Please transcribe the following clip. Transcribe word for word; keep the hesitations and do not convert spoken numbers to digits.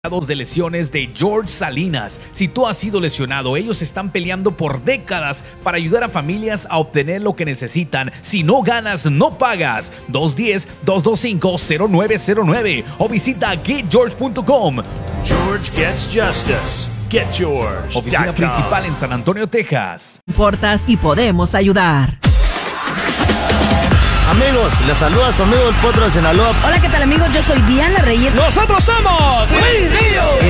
de lesiones de George Salinas. Si tú has sido lesionado, ellos están peleando por décadas para ayudar a familias a obtener lo que necesitan. Si no ganas, no pagas. dos uno cero, dos dos cinco, cero nueve cero nueve o visita get george punto com. George gets justice. Get George. Oficina principal en San Antonio, Texas. Importas y podemos ayudar. Amigos, les saluda su amigo el Potro de Sinaloa. Hola, ¿qué tal, amigos? Yo soy Diana Reyes. ¡Nosotros somos Río!